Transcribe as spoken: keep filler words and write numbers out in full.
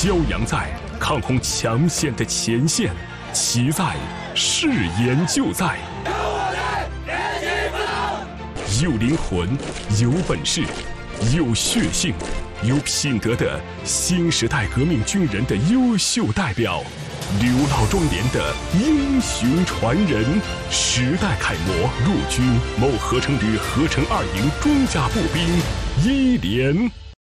骄阳在抗洪抢险的前线，其在誓言就在。 有我在，人心不动。 有灵魂，有本事，有血性，有品德的新时代革命军人的优秀代表，刘老庄连的英雄传人，时代楷模，陆军某合成旅合成二营装甲步兵一连。